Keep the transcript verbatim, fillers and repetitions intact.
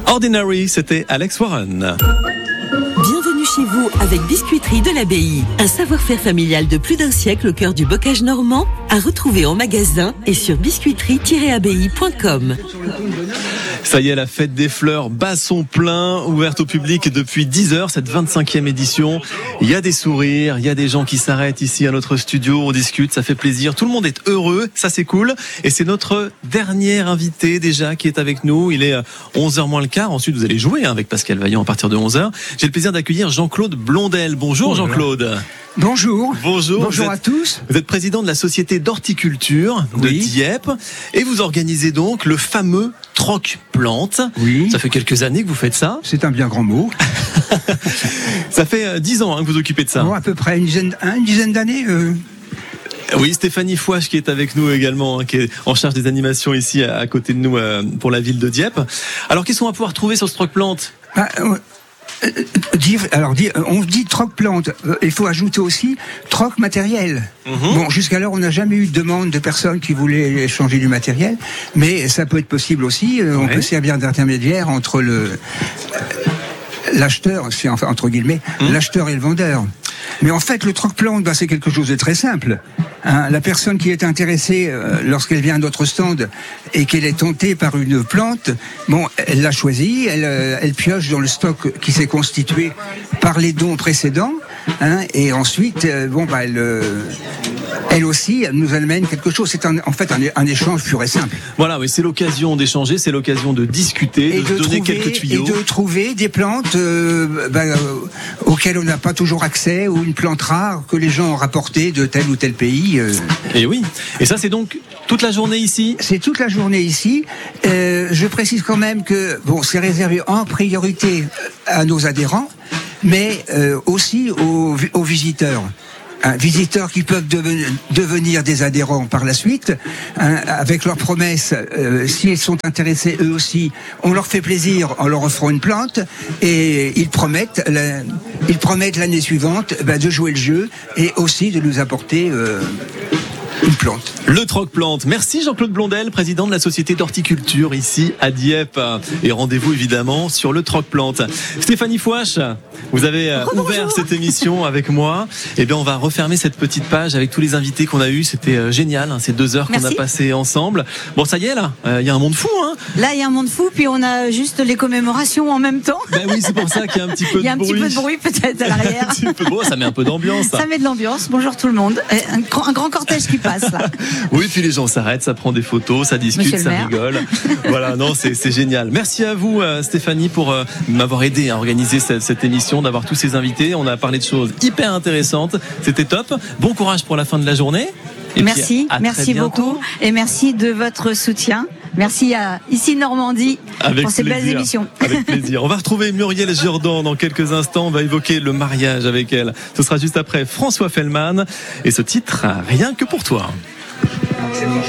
Ordinary, c'était Alex Warren. Bienvenue chez vous avec Biscuiterie de l'Abbaye. Un savoir-faire familial de plus d'un siècle au cœur du bocage normand, à retrouver en magasin et sur biscuiterie tiret abbaye point com. Ça y est, la fête des fleurs bat son plein, ouverte au public depuis dix heures, cette vingt-cinquième édition. Il y a des sourires, il y a des gens qui s'arrêtent ici à notre studio, on discute, ça fait plaisir. Tout le monde est heureux, ça c'est cool. Et c'est notre dernier invité déjà qui est avec nous. Il est onze heures moins le quart. Ensuite, vous allez jouer avec Pascal Vaillant à partir de onze heures. J'ai le plaisir d'accueillir Jean-Claude Blondel. Bonjour Jean-Claude. Bonjour. Bonjour. Bonjour êtes, à tous. Vous êtes président de la société d'horticulture de oui. Dieppe et vous organisez donc le fameux troc-plante. Oui. Ça fait quelques années que vous faites ça. C'est un bien grand mot. Ça fait dix ans hein, que vous occupez de ça. Bon, à peu près une dizaine, une dizaine d'années. Euh... Oui, Stéphanie Fouache qui est avec nous également, hein, qui est en charge des animations ici à, à côté de nous euh, pour la ville de Dieppe. Alors, qu'est-ce qu'on va pouvoir trouver sur ce troc-plante ? ah, euh... Alors, on dit troc plante. Il faut ajouter aussi troc matériel. Mmh. Bon, jusqu'alors, on n'a jamais eu de demande de personnes qui voulaient échanger du matériel, mais ça peut être possible aussi. On ouais. peut servir d'intermédiaire entre le l'acheteur, c'est enfin entre guillemets, mmh. l'acheteur et le vendeur. Mais en fait, le troc-plante, bah, c'est quelque chose de très simple. Hein, la personne qui est intéressée, euh, lorsqu'elle vient à notre stand et qu'elle est tentée par une plante, bon, elle l'a choisie, elle, euh, elle pioche dans le stock qui s'est constitué par les dons précédents, hein, et ensuite, euh, bon, bah, elle, euh, elle aussi, elle nous amène quelque chose. C'est un, en fait un, un échange pur et simple. Voilà, oui, c'est l'occasion d'échanger, c'est l'occasion de discuter, et de, de se donner trouver, quelques tuyaux. Et de trouver des plantes euh, bah, euh, auxquelles on n'a pas toujours accès, ou une plante rare que les gens ont rapportée de tel ou tel pays. Euh. Et oui, et ça c'est donc toute la journée ici ? C'est toute la journée ici. Euh, je précise quand même que bon, c'est réservé en priorité à nos adhérents, mais euh, aussi aux, aux visiteurs. Hein, visiteurs qui peuvent devenir, devenir des adhérents par la suite, hein, avec leurs promesses, euh, s'ils sont intéressés eux aussi, on leur fait plaisir en leur offrant une plante, et ils promettent, la, ils promettent l'année suivante bah, de jouer le jeu et aussi de nous apporter euh, une plante. Le troc-plante. Merci Jean-Claude Blondel, président de la société d'horticulture ici à Dieppe. Et rendez-vous évidemment sur le troc-plante. Stéphanie Fouache, vous avez oh, ouvert bonjour. Cette émission avec moi. Et bien on va refermer cette petite page avec tous les invités qu'on a eus. C'était euh, génial, hein, ces deux heures Merci. Qu'on a passées ensemble. Bon, ça y est là, il euh, y a un monde fou. Hein. Là, il y a un monde fou, puis on a juste les commémorations en même temps. Ben oui, c'est pour ça qu'il y a un petit peu de bruit. Il y a un bruit. petit peu de bruit peut-être à l'arrière. un petit peu, bon, ça met un peu d'ambiance. Ça, ça met de l'ambiance. Bonjour tout le monde. Un grand, un grand cortège qui passe là. Oui, puis les gens s'arrêtent, ça prend des photos, ça discute, ça rigole. Voilà, non, c'est, c'est génial. Merci à vous, Stéphanie, pour euh, m'avoir aidé à organiser cette, cette émission, d'avoir tous ces invités. On a parlé de choses hyper intéressantes. C'était top. Bon courage pour la fin de la journée. Et merci, merci beaucoup. Et merci de votre soutien. Merci à Ici Normandie Avec pour ces plaisir. belles émissions. Avec plaisir. On va retrouver Muriel Jourdan dans quelques instants. On va évoquer le mariage avec elle. Ce sera juste après François Fellman et ce titre, Rien que pour toi.